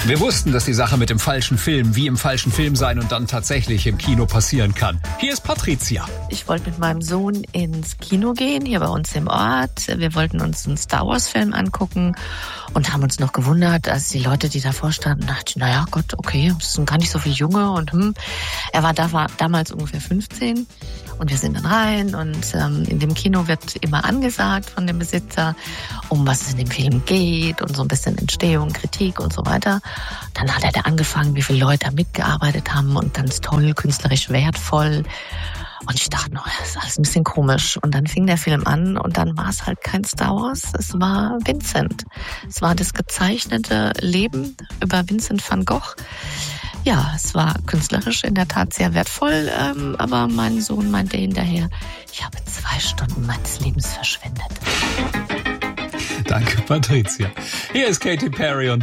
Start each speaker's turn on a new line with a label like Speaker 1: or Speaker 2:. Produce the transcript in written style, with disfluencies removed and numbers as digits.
Speaker 1: Wir wussten, dass die Sache mit dem falschen Film wie im falschen Film sein und dann tatsächlich im Kino passieren kann. Hier ist Patricia.
Speaker 2: Ich wollte mit meinem Sohn ins Kino gehen, hier bei uns im Ort. Wir wollten uns einen Star-Wars-Film angucken und haben uns noch gewundert, als die Leute, die davor standen, dachten, naja, Gott, okay, es sind gar nicht so viele Junge. Und er war damals ungefähr 15 und wir sind dann rein und in dem Kino wird immer angesagt von dem Besitzer, um was es in dem Film geht und so ein bisschen Entstehung, Kritik und so weiter. Dann hat er angefangen, wie viele Leute da mitgearbeitet haben und ganz toll, künstlerisch wertvoll. Und ich dachte noch, das ist alles ein bisschen komisch. Und dann fing der Film an und dann war es halt kein Star Wars, es war Vincent. Es war das gezeichnete Leben über Vincent van Gogh. Ja, es war künstlerisch in der Tat sehr wertvoll, aber mein Sohn meinte hinterher, ich habe 2 Stunden meines Lebens verschwendet.
Speaker 1: Danke, Patricia. Hier ist Katy Perry und